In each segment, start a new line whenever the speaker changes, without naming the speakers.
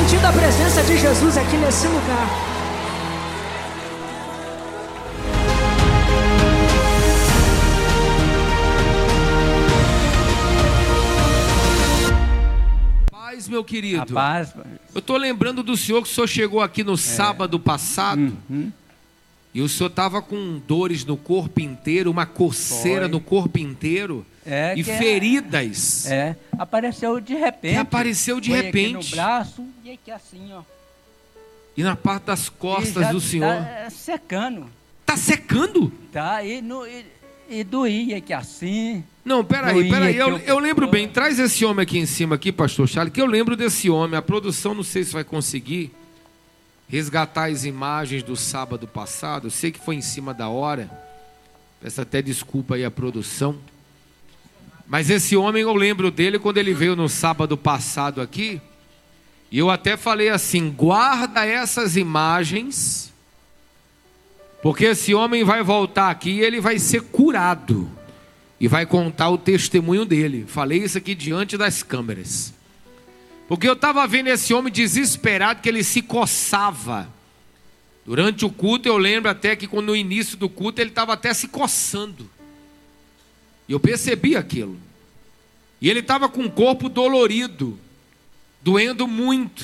sentindo a presença de Jesus aqui nesse lugar.
Paz, meu querido.
A paz.
Eu estou lembrando do senhor que o senhor chegou aqui no sábado passado. E o senhor estava com dores no corpo inteiro, uma coceira no corpo inteiro. E feridas.
Apareceu de repente.
Apareceu de repente.
Aqui no braço e aqui assim, ó.
E na parte das costas do senhor.
Tá secando.
Tá secando?
Tá, e doía aqui assim.
Não, peraí. Eu lembro bem. Traz esse homem aqui em cima, aqui, pastor Charles, que eu lembro desse homem. A produção, não sei se vai conseguir resgatar as imagens do sábado passado. Eu sei que foi em cima da hora. Peço até desculpa aí a produção. Mas esse homem, eu lembro dele quando ele veio no sábado passado aqui. E eu até falei assim: guarda essas imagens, porque esse homem vai voltar aqui e ele vai ser curado. E vai contar o testemunho dele. Falei isso aqui diante das câmeras. Porque eu estava vendo esse homem desesperado, que ele se coçava. Durante o culto, eu lembro até que no início do culto, ele estava até se coçando. E eu percebi aquilo. E ele estava com o corpo dolorido, doendo muito.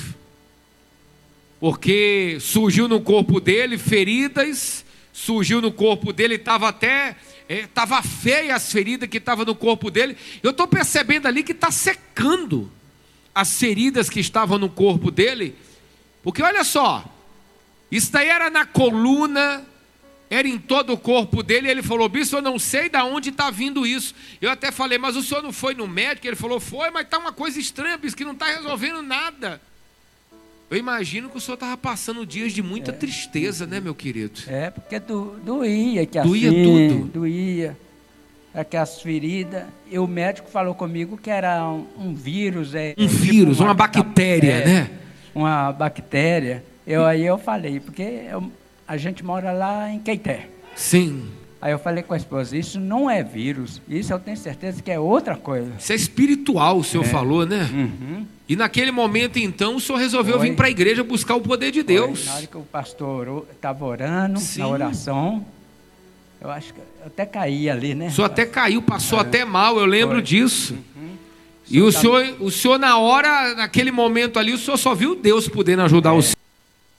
Porque surgiu no corpo dele feridas, surgiu no corpo dele, estava até... Estava feia as feridas que estavam no corpo dele. Eu estou percebendo ali que está secando as feridas que estavam no corpo dele. Porque olha só, isso daí era na coluna, era em todo o corpo dele. E ele falou: bispo, eu não sei de onde está vindo isso. Eu até falei: mas o senhor não foi no médico? Ele falou: foi, mas está uma coisa estranha, bispo, que não está resolvendo nada. Eu imagino que o senhor estava passando dias de muita tristeza, né, meu querido?
Porque doía que
doía
assim,
tudo.
Doía. Aquelas feridas. E o médico falou comigo que era um vírus.
Vírus, uma bactéria, né?
Uma bactéria. Aí eu falei, porque a gente mora lá em Caeté.
Sim.
Aí eu falei com a esposa: isso não é vírus, isso eu tenho certeza que é outra coisa.
Isso é espiritual, o senhor falou, né? E naquele momento, então, o senhor resolveu vir para a igreja buscar o poder de Deus.
Na hora que o pastor estava orando, na oração, eu acho que eu até caí ali, né?
O senhor até caiu, passou até mal, eu lembro disso. E o senhor na hora, naquele momento ali, o senhor só viu Deus podendo ajudar o senhor.